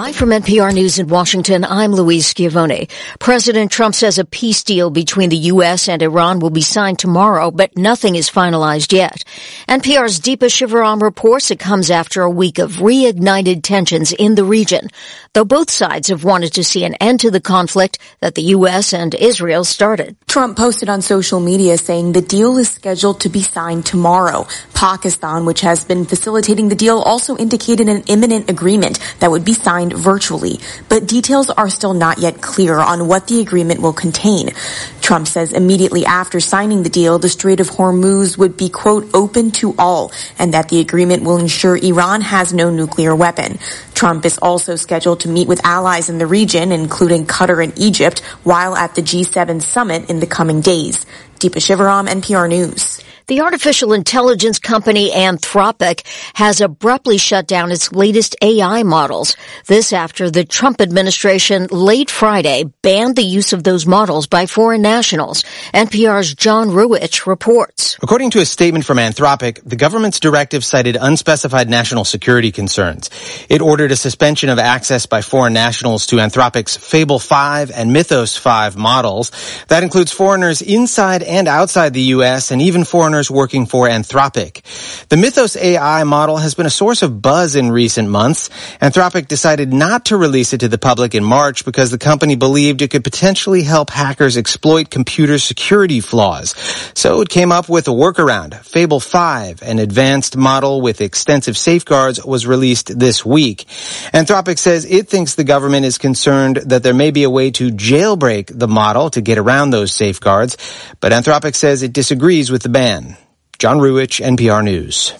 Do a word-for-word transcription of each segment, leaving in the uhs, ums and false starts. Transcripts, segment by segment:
Live from N P R News in Washington, I'm Louise Schiavone. President Trump says a peace deal between the U S and Iran will be signed tomorrow, but nothing is finalized yet. N P R's Deepa Shivaram reports it comes after a week of reignited tensions in the region, though both sides have wanted to see an end to the conflict that the U S and Israel started. Trump posted on social media saying the deal is scheduled to be signed tomorrow. Pakistan, which has been facilitating the deal, also indicated an imminent agreement that would be signed virtually, but details are still not yet clear on what the agreement will contain. Trump says immediately after signing the deal, the Strait of Hormuz would be, quote, open to all, and that the agreement will ensure Iran has no nuclear weapon. Trump is also scheduled to meet with allies in the region, including Qatar and Egypt, while at the G seven summit in the coming days. Deepa Shivaram, N P R News. The artificial intelligence company Anthropic has abruptly shut down its latest A I models. This after the Trump administration late Friday banned the use of those models by foreign nationals. N P R's John Ruwitch reports. According to a statement from Anthropic, the government's directive cited unspecified national security concerns. It ordered a suspension of access by foreign nationals to Anthropic's Fable five and Mythos five models. That includes foreigners inside and outside the U S and even foreigners working for Anthropic. The Mythos A I model has been a source of buzz in recent months. Anthropic decided not to release it to the public in March because the company believed it could potentially help hackers exploit computer security flaws. So it came up with a workaround. Fable five, an advanced model with extensive safeguards, was released this week. Anthropic says it thinks the government is concerned that there may be a way to jailbreak the model to get around those safeguards, but Anthropic says it disagrees with the ban. John Ruwitch, N P R News.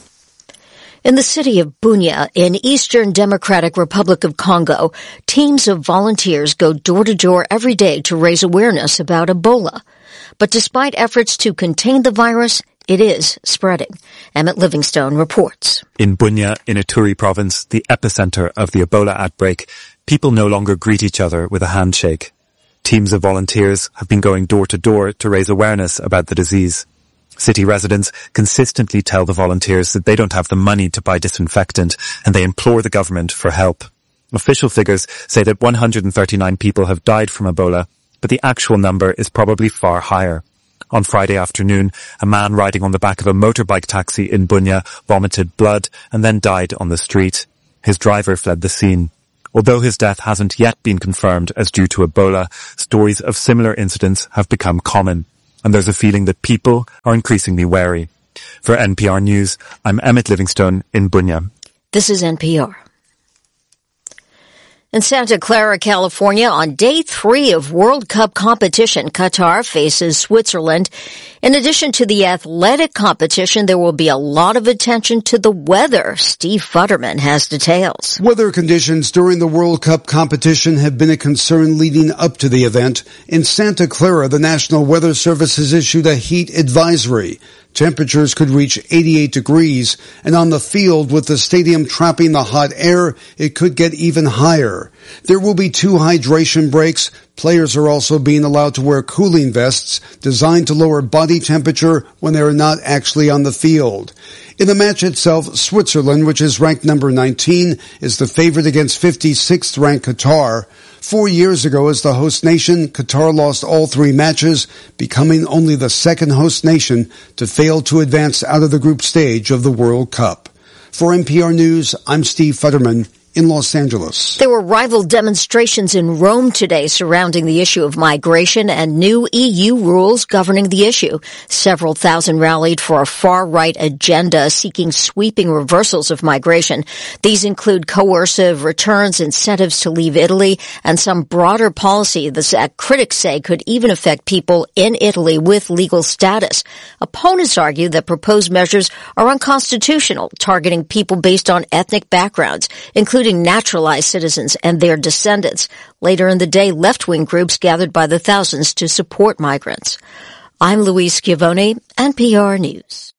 In the city of Bunia, in Eastern Democratic Republic of Congo, teams of volunteers go door to door every day to raise awareness about Ebola. But despite efforts to contain the virus, it is spreading. Emmett Livingstone reports. In Bunia, in Ituri province, the epicenter of the Ebola outbreak, people no longer greet each other with a handshake. Teams of volunteers have been going door to door to raise awareness about the disease. City residents consistently tell the volunteers that they don't have the money to buy disinfectant, and they implore the government for help. Official figures say that one hundred thirty-nine people have died from Ebola, but the actual number is probably far higher. On Friday afternoon, a man riding on the back of a motorbike taxi in Bunia vomited blood and then died on the street. His driver fled the scene. Although his death hasn't yet been confirmed as due to Ebola, stories of similar incidents have become common, and there's a feeling that people are increasingly wary. For N P R News, I'm Emmett Livingstone in Bunia. This is N P R. In Santa Clara, California, on day three of World Cup competition, Qatar faces Switzerland. In addition to the athletic competition, there will be a lot of attention to the weather. Steve Futterman has details. Weather conditions during the World Cup competition have been a concern leading up to the event. In Santa Clara, the National Weather Service has issued a heat advisory. Temperatures could reach eighty-eight degrees, and on the field, with the stadium trapping the hot air, it could get even higher. There will be two hydration breaks. Players are also being allowed to wear cooling vests designed to lower body temperature when they are not actually on the field. In the match itself, Switzerland, which is ranked number nineteen, is the favorite against fifty-sixth ranked Qatar. Four years ago, as the host nation, Qatar lost all three matches, becoming only the second host nation to fail to advance out of the group stage of the World Cup. For N P R News, I'm Steve Futterman in Los Angeles. There were rival demonstrations in Rome today surrounding the issue of migration and new E U rules governing the issue. Several thousand rallied for a far-right agenda seeking sweeping reversals of migration. These include coercive returns, incentives to leave Italy, and some broader policy that critics say could even affect people in Italy with legal status. Opponents argue that proposed measures are unconstitutional, targeting people based on ethnic backgrounds, including including naturalized citizens and their descendants. Later in the day, left-wing groups gathered by the thousands to support migrants. I'm Louise Schiavone, N P R News.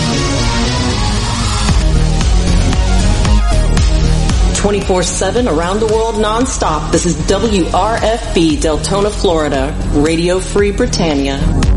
twenty-four seven around the world nonstop. This is W R F B, Deltona, Florida, Radio Free Britannia.